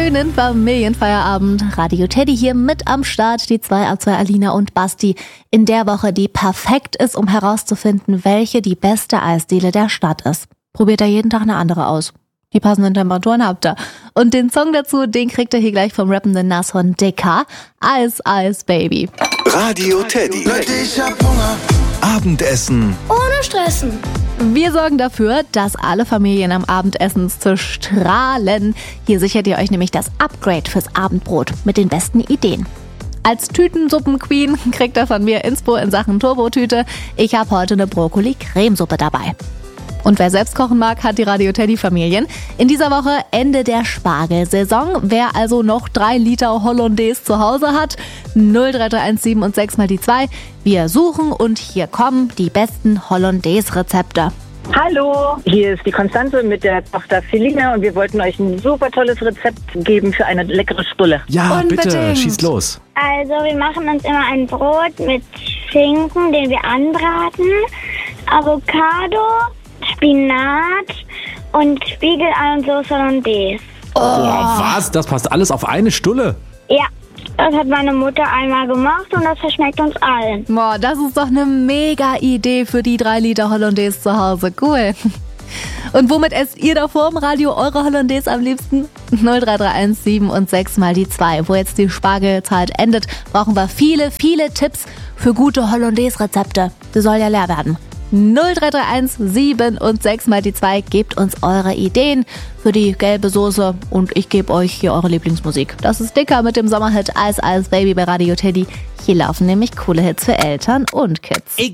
Schönen Familienfeierabend. Radio Teddy hier mit am Start. Die 2 ab 2 Alina und Basti. In der Woche, die perfekt ist, um herauszufinden, welche die beste Eisdiele der Stadt ist. Probiert da jeden Tag eine andere aus. Die passenden Temperaturen habt ihr. Und den Song dazu, den kriegt ihr hier gleich vom rappenden Nashorn DK. Eis, Eis, Baby. Radio Teddy. Leute, ich hab Hunger. Abendessen. Ohne Stressen. Wir sorgen dafür, dass alle Familien am Abendessenstisch strahlen. Hier sichert ihr euch nämlich das Upgrade fürs Abendbrot mit den besten Ideen. Als Tütensuppen-Queen kriegt ihr von mir Inspo in Sachen Turbotüte. Ich habe heute eine Brokkoli-Cremesuppe dabei. Und wer selbst kochen mag, hat die Radio Teddy Familien. In dieser Woche Ende der Spargelsaison. Wer also noch 3 Liter Hollandaise zu Hause hat, 03317 und 6 mal die 2. Wir suchen und hier kommen die besten Hollandaise-Rezepte. Hallo, hier ist die Konstanze mit der Tochter Selina und wir wollten euch ein super tolles Rezept geben für eine leckere Stulle. Ja, Unbedingt. bitte, schieß los. Also wir machen uns immer ein Brot mit Schinken, den wir anbraten, Avocado, Spinat und Spiegelei und Soße Hollandaise. Oh, was? Das passt alles auf eine Stulle? Ja, das hat meine Mutter einmal gemacht und das verschmeckt uns allen. Boah, das ist doch eine mega Idee für die 3 Liter Hollandaise zu Hause. Cool. Und womit esst ihr da vorm Radio eure Hollandaise am liebsten? 03317 und 6 mal die 2. Wo jetzt die Spargelzeit endet, brauchen wir viele, viele Tipps für gute Hollandaise-Rezepte. Die soll ja leer werden. 03317 und 6 mal die 2. Gebt uns eure Ideen für die gelbe Soße und ich gebe euch hier eure Lieblingsmusik. Das ist Dicker mit dem Sommerhit Eis, Eis, Baby bei Radio Teddy. Hier laufen nämlich coole Hits für Eltern und Kids.